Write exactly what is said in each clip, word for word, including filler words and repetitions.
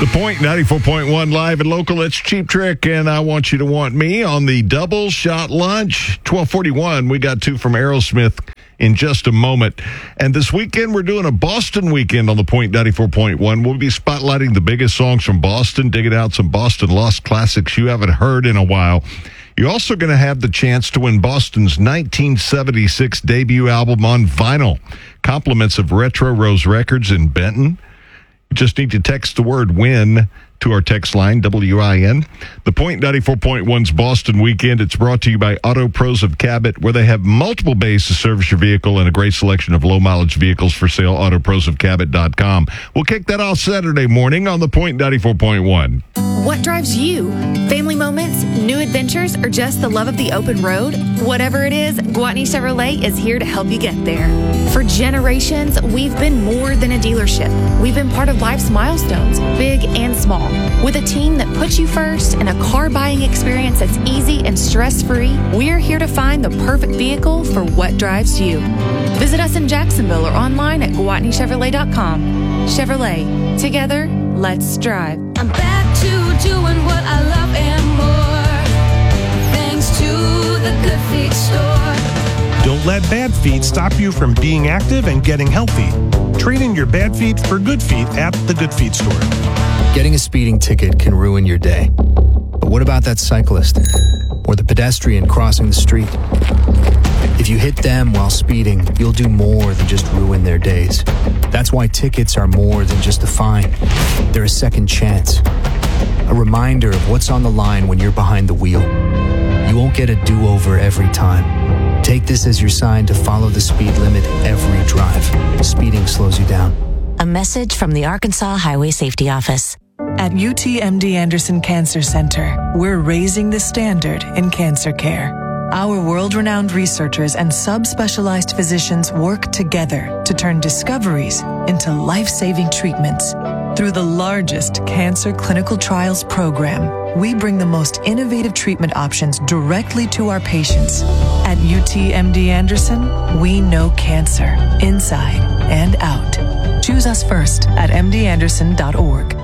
The Point, ninety-four point one live and local. It's Cheap Trick, and I want you to want me on the double shot lunch. twelve forty-one, we got two from Aerosmith in just a moment. And this weekend, we're doing a Boston weekend on The Point, ninety-four point one. We'll be spotlighting the biggest songs from Boston, digging out some Boston Lost classics you haven't heard in a while. You're also going to have the chance to win Boston's nineteen seventy-six debut album on vinyl. Compliments of Retro Rose Records in Benton. You just need to text the word WIN to our text line, W I N. The Point ninety-four point one's Boston Weekend. It's brought to you by Auto Pros of Cabot, where they have multiple bays to service your vehicle and a great selection of low-mileage vehicles for sale. auto pros of cabot dot com. We'll kick that off Saturday morning on The Point ninety-four point one. What drives you? Family moments, new adventures, or just the love of the open road? Whatever it is, Gwatney Chevrolet is here to help you get there. For generations, we've been more than a dealership. We've been part of life's milestones, big and small. With a team that puts you first and a car buying experience that's easy and stress-free, we're here to find the perfect vehicle for what drives you. Visit us in Jacksonville or online at gwatney chevrolet dot com. Chevrolet, together, let's drive. I'm back to doing what I love and more, thanks to the Good Feet store. Don't let bad feet stop you from being active and getting healthy. Trade in your bad feet for good feet at the Good Feet store. Getting a speeding ticket can ruin your day. But what about that cyclist or the pedestrian crossing the street? If you hit them while speeding, you'll do more than just ruin their days. That's why tickets are more than just a fine. They're a second chance. A reminder of what's on the line when you're behind the wheel. You won't get a do-over every time. Take this as your sign to follow the speed limit every drive. Speeding slows you down. A message from the Arkansas Highway Safety Office. At U T M D Anderson Cancer Center, we're raising the standard in cancer care. Our world-renowned researchers and subspecialized physicians work together to turn discoveries into life-saving treatments. Through the largest cancer clinical trials program, we bring the most innovative treatment options directly to our patients. At U T M D Anderson, we know cancer inside and out. Choose us first at m d anderson dot org.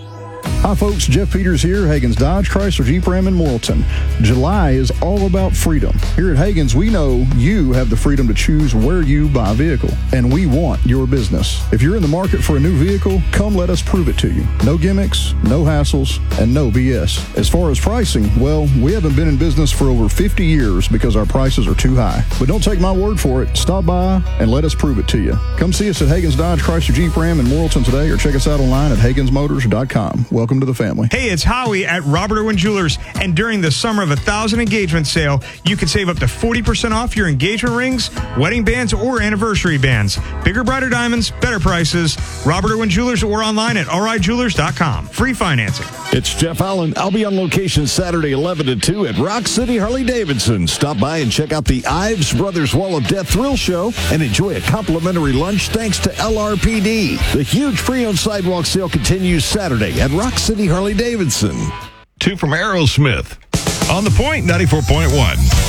Hi folks, Jeff Peters here, Hagen's Dodge, Chrysler, Jeep Ram in Morrilton. July is all about freedom. Here at Hagen's, we know you have the freedom to choose where you buy a vehicle, and we want your business. If you're in the market for a new vehicle, come let us prove it to you. No gimmicks, no hassles, and no B S. As far as pricing, well, we haven't been in business for over fifty years because our prices are too high. But don't take my word for it. Stop by and let us prove it to you. Come see us at Hagen's Dodge, Chrysler, Jeep Ram in Morrilton today, or check us out online at hagens motors dot com. Welcome to the family. Hey, it's Howie at Robert Irwin Jewelers, and during the Summer of a Thousand engagement sale, you can save up to forty percent off your engagement rings, wedding bands, or anniversary bands. Bigger, brighter diamonds, better prices. Robert Irwin Jewelers or online at r i jewelers dot com. Free financing. It's Jeff Allen. I'll be on location Saturday eleven to two at Rock City Harley-Davidson. Stop by and check out the Ives Brothers Wall of Death Thrill Show and enjoy a complimentary lunch thanks to L R P D. The huge pre-owned sidewalk sale continues Saturday at Rock City Harley-Davidson. Two from Aerosmith on The Point ninety-four point one.